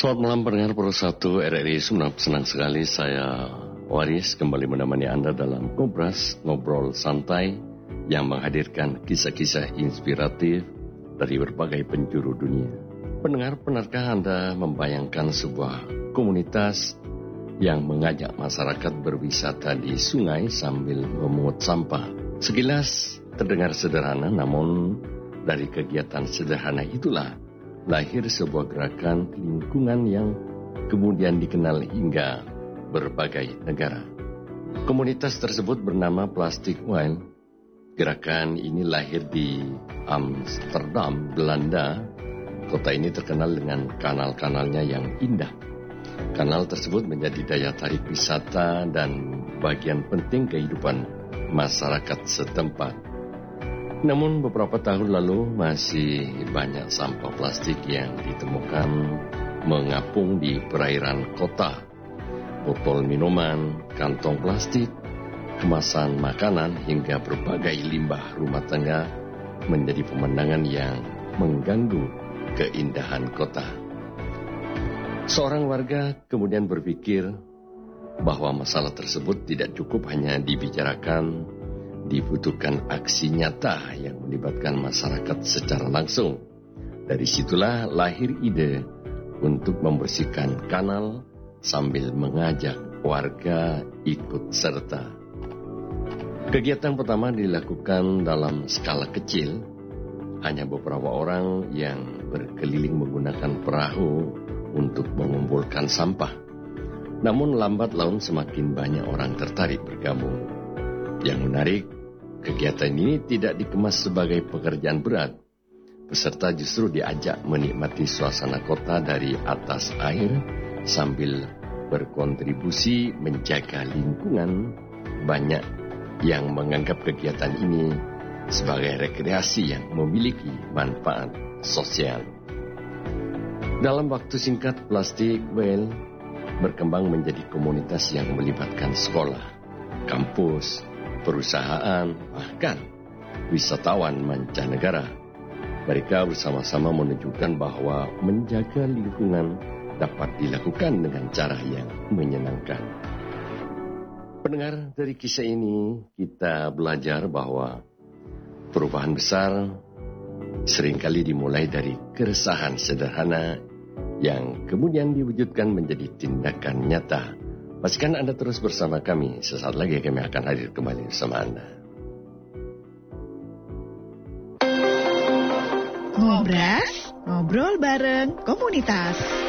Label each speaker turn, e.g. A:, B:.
A: Selamat malam pendengar Pro 1 RRI Sumeneb. Senang sekali saya Waris kembali menemani Anda dalam Ngobras, ngobrol santai yang menghadirkan kisah-kisah inspiratif dari berbagai penjuru dunia. Pendengar, pernahkah Anda membayangkan sebuah komunitas yang mengajak masyarakat berwisata di sungai sambil memungut sampah? Sekilas terdengar sederhana, namun dari kegiatan sederhana itulah lahir sebuah gerakan lingkungan yang kemudian dikenal hingga berbagai negara. Komunitas tersebut bernama Plastic Wild. Gerakan ini lahir di Amsterdam, Belanda. Kota ini terkenal dengan kanal-kanalnya yang indah. Kanal tersebut menjadi daya tarik wisata dan bagian penting kehidupan masyarakat setempat. Namun beberapa tahun lalu masih banyak sampah plastik yang ditemukan mengapung di perairan kota. Botol minuman, kantong plastik, kemasan makanan hingga berbagai limbah rumah tangga menjadi pemandangan yang mengganggu keindahan kota. Seorang warga kemudian berpikir bahwa masalah tersebut tidak cukup hanya dibicarakan, dibutuhkan aksi nyata yang melibatkan masyarakat secara langsung. Dari situlah lahir ide untuk membersihkan kanal sambil mengajak warga ikut serta. Kegiatan pertama dilakukan dalam skala kecil, hanya beberapa orang yang berkeliling menggunakan perahu untuk mengumpulkan sampah. Namun lambat laun semakin banyak orang tertarik bergabung. Yang menarik, kegiatan ini tidak dikemas sebagai pekerjaan berat. Peserta justru diajak menikmati suasana kota dari atas air sambil berkontribusi menjaga lingkungan. Banyak yang menganggap kegiatan ini sebagai rekreasi yang memiliki manfaat sosial. Dalam waktu singkat, Plastic Wild berkembang menjadi komunitas yang melibatkan sekolah, kampus, perusahaan, bahkan wisatawan mancanegara. Mereka bersama-sama menunjukkan bahwa menjaga lingkungan dapat dilakukan dengan cara yang menyenangkan. Pendengar, dari kisah ini kita belajar bahwa perubahan besar seringkali dimulai dari keresahan sederhana yang kemudian diwujudkan menjadi tindakan nyata. Pastikan Anda terus bersama kami. Sesaat lagi kami akan hadir kembali bersama Anda.
B: Ngobras, ngobrol bareng komunitas.